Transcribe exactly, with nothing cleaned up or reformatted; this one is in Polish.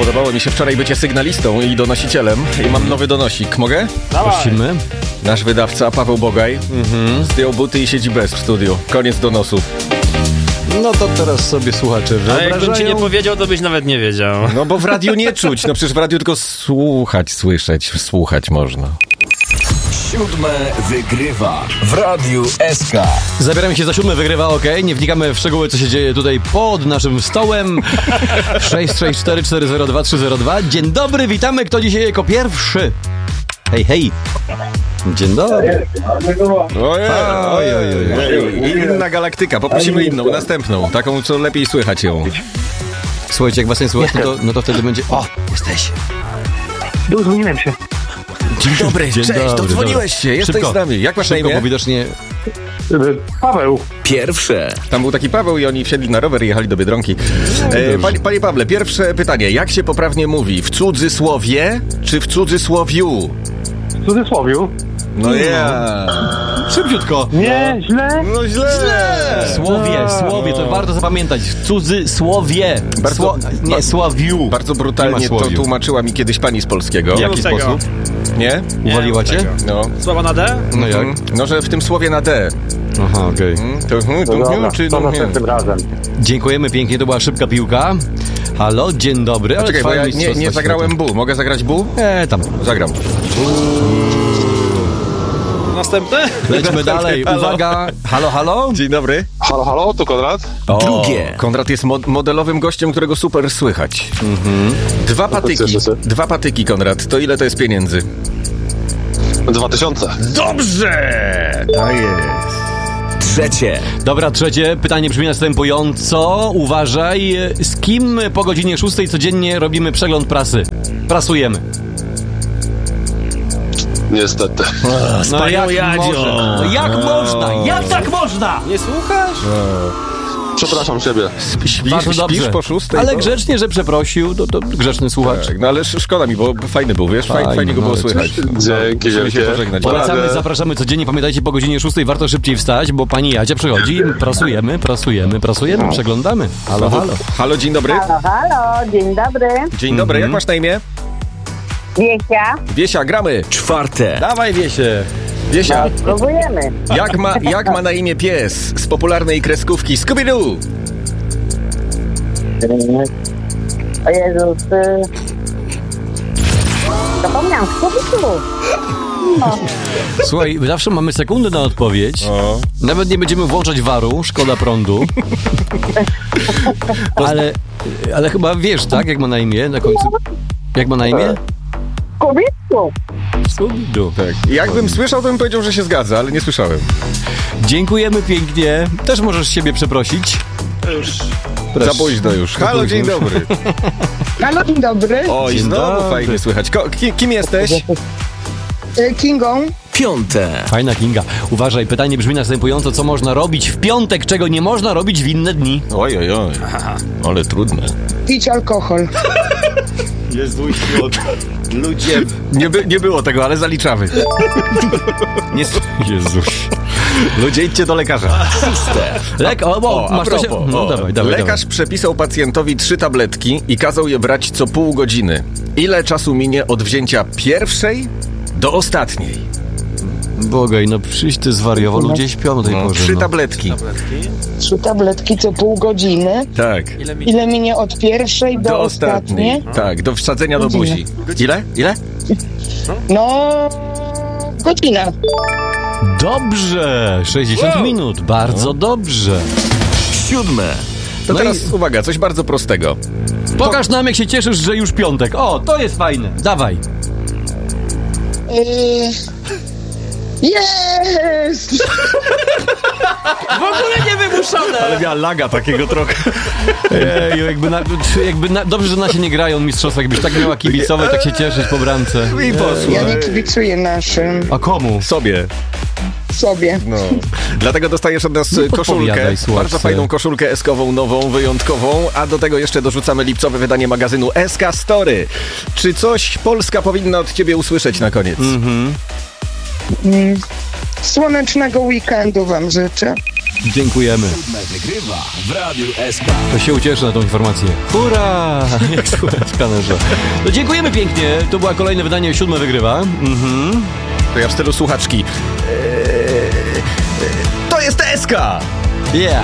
Podobało mi się wczoraj bycie sygnalistą i donosicielem i mam nowy donosik. Mogę? Prosimy. Nasz wydawca Paweł Bogaj mhm. zdjął buty i siedzi bez w studiu. Koniec donosu. No to teraz sobie słuchacze wyobrażają. A jakbym ci nie powiedział, to byś nawet nie wiedział. No bo w radiu nie czuć. No przecież w radiu tylko słuchać, słyszeć, słuchać można. Siódme wygrywa w Radiu S K. Zabieramy się za siódme, wygrywa, okej. Okay. Nie wnikamy w szczegóły, co się dzieje tutaj pod naszym stołem. sześć sześć cztery cztery zero dwa trzy zero dwa. Dzień dobry, witamy. Kto dzisiaj jako pierwszy? Hej, hej. Dzień dobry. Ojej, ojej, ojej. Inna galaktyka. Poprosimy inną, następną. Taką, co lepiej słychać ją. Słuchajcie, jak was nie słychać, no to, no to wtedy będzie... O, jesteś. Dodzwoniłem się. Dzień dobry, Dzień cześć, dobry, dodzwoniłeś się, jesteś szybko, z nami. Jak masz na szybko, imię? Bo widocznie... Paweł. Pierwsze. Tam był taki Paweł i oni wsiedli na rower i jechali do Biedronki. E, panie, panie Pawle, pierwsze pytanie. Jak się poprawnie mówi? W cudzysłowie czy w cudzysłowiu? W cudzysłowiu. No ja. Szybciutko. Nie, źle. No źle. Słowie, słowie, to warto zapamiętać. W cudzysłowie. Bardzo- Sło... Nie, ba- sławiu. Bardzo brutalnie Nie ma to słowiu. tłumaczyła mi kiedyś pani z polskiego. W jaki tego. sposób? Nie? Uwaliła cię? No. Sława na D? No jak? Mm, No, że w tym słowie na D. Aha, okej. Mm, To, hmm, to, No hmm, dobra, czy to no, nie. następnym razem. Dziękujemy pięknie, to była szybka piłka. Halo, dzień dobry. Ale Czekaj, bo trwają ja nie, mistrzostwa nie zagrałem świata. bu. Mogę zagrać bu? E, tam. Zagram. Następne? Lećmy dalej. Halo. Uwaga. Halo, halo. Dzień dobry. Halo, halo, tu Konrad. Drugie. Konrad jest mo- modelowym gościem, którego super słychać. Dwa patyki. cieszę się. Dwa patyki, Konrad. To ile to jest pieniędzy? Dwa tysiące. Dobrze! To jest. Trzecie. Dobra, trzecie pytanie brzmi następująco. Uważaj, z kim po godzinie szóstej codziennie robimy przegląd prasy? Prasujemy. Niestety. No jak Jadzio. można? No jak można? Jak tak można? Nie słuchasz? Przepraszam siebie. Śpisz, Bardzo śpisz dobrze. po szóstej? Ale to- grzecznie, że przeprosił, to, to grzeczny słuchacz. Tak, no ale sz- szkoda mi, bo fajny był, wiesz? Fajnie, Fajny, fajnie go no, było ale słychać. Dzięki Musimy się wielkie. pożegnać. Polecamy, Radę. zapraszamy codziennie. Pamiętajcie, po godzinie szóstej warto szybciej wstać, bo pani Jadzia przychodzi, prasujemy, prasujemy, prasujemy, przeglądamy. Halo, halo. Halo, dzień dobry. Halo, halo, dzień dobry. Dzień dobry, jak masz na imię? Wiesia, Wiesia, gramy. Czwarte. Dawaj, Wiesie. Wiesia, próbujemy. jak ma, jak ma na imię pies z popularnej kreskówki Scooby-Doo? O Jezus. y, Zapomniałam, Scooby-Doo. Słuchaj, zawsze mamy sekundę na odpowiedź. O. Nawet nie będziemy włączać waru, szkoda prądu. Ale, ale chyba wiesz, tak? Jak ma na imię na końcu? Jak ma na imię? Scooby-Doo. Scooby-Doo. Tak. Jakbym słyszał, to bym powiedział, że się zgadza, ale nie słyszałem. Dziękujemy pięknie. Też możesz siebie przeprosić. Już. Za późno już. Halo, dzień dobry. Halo, dzień dobry. O, i Dzień znowu dobry. fajnie słychać. Ko- ki- kim jesteś? E, Kingą. Piąte. Fajna Kinga. Uważaj, pytanie brzmi następująco. Co można robić w piątek, czego nie można robić w inne dni? Oj, oj, oj. Ale trudne. Pić alkohol. Ludzie. Nie, by, nie było tego, ale zaliczamy. Nie... Jezus. Ludzie, idźcie do lekarza. Szóste. Lek, o, o, O, a masz to się... propos, No o, dawaj, dawaj, lekarz dawaj. przepisał pacjentowi trzy tabletki i kazał je brać co pół godziny. Ile czasu minie od wzięcia pierwszej do ostatniej? Bogaj, no przyjść ty zwariował, ludzie śpią o tej No, porze. trzy no. tabletki. Trzy tabletki co pół godziny. Tak. Ile mi... Ile minie od pierwszej do, Do ostatniej? ostatniej. Tak, do wsadzenia do Godzinę. buzi. Ile? Ile? No, godzina. Dobrze! sześćdziesiąt Wow. minut, bardzo dobrze. Siódme. To No teraz i- uwaga, coś bardzo prostego. Pokaż nam, jak się cieszysz, że już piątek. O, to jest fajne. Dawaj. Yy... Jest! W ogóle niewymuszone! Ale miała laga takiego trochę. Ej, jakby, na, jakby na, dobrze, że na się nie grają mistrzostwa. Jakbyś tak miała kibicowe, tak się cieszyć po bramce. I poszło. Ja nie kibicuję naszym A komu? Sobie. sobie. No. Dlatego dostajesz od nas Nie koszulkę. podpowiadaj, słuchawce. Bardzo fajną koszulkę eskową, nową, wyjątkową. A do tego jeszcze dorzucamy lipcowe wydanie magazynu S K Story. Czy coś Polska powinna od ciebie usłyszeć na koniec? Mhm. Mm. Słonecznego weekendu wam życzę. Dziękujemy. Wygrywa w Radiu S K. To się ucieszy na tą informację. Hurra! Jak słychać w kamerze. No dziękujemy pięknie. To była kolejne wydanie Siódme Wygrywa. Mhm. To ja w stylu słuchaczki. Eee, to jest S K! Yeah.